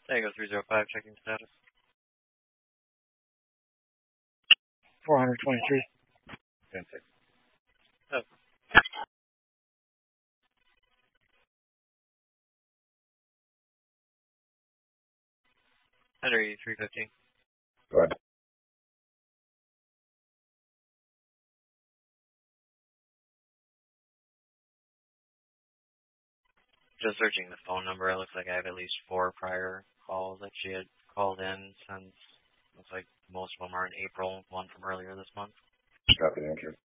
Tango 305, checking status. 423. Fantastic. Oh. Henry 315. Go ahead. Just searching the phone number. It looks like I have at least 4 prior calls that she had called in since. Looks like most of them are in April, one from earlier this month. Copy, thank you.